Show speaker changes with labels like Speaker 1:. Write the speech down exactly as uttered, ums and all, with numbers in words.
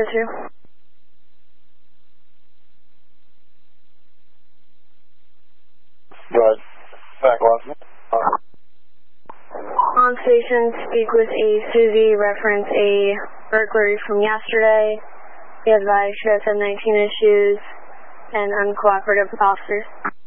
Speaker 1: two.
Speaker 2: Good. Back on.
Speaker 1: On station, speak with a Susie, reference a burglary from yesterday. Be advised, she has had nineteen issues and uncooperative with officers.